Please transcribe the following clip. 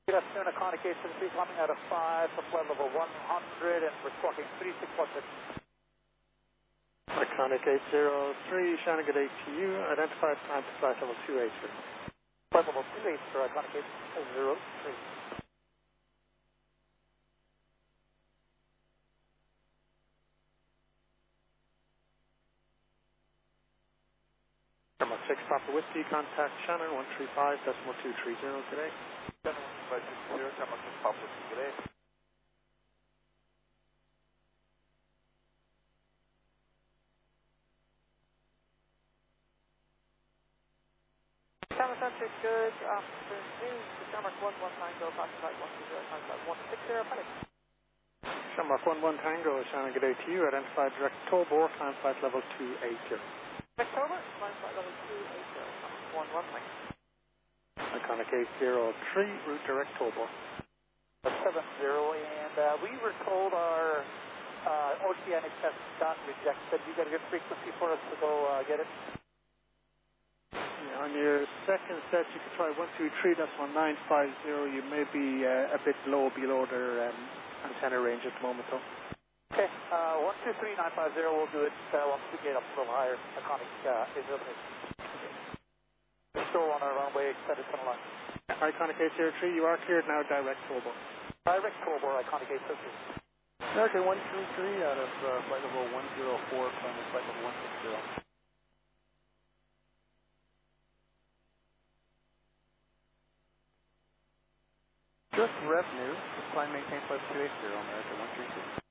Good afternoon, Iconic 873 coming out of 5 for flight level 100 and we're squawking 3616. Iconic 803, Shannon, good day to you. Identified time to flight level 280. Flight level 28 for Iconic 803. From 6 Papa Whiskey, contact Shannon 135.230 today. Shannon 135.230, from 6 Papa Whiskey today. Shannon Centric, good afternoon. Shamrock 11 Tango, classified 120, Panic. Shamrock 11 Tango, Shannon, good day to you. Identified direct Tobor, climb flight level 280. October, climb flight level 280, 11, thanks. Iconic 803, route direct Tobor. 70, and we were told our oceanic test got rejected. You got a good frequency for us to go get it? Yeah, on your second set, you can try 123, that's 1950. You may be a bit low below their antenna range at the moment, though. Okay, 123950 will do it once we get up a little higher. Iconic is eliminated. We're still on our runway, extended tunnel line. Iconic 803, you are cleared now, direct Tobor. Direct Tobor, Iconic 803. Okay, 123 out of flight level 104, climbing flight level 160. Just revenue, climb maintain flight 280, America 132.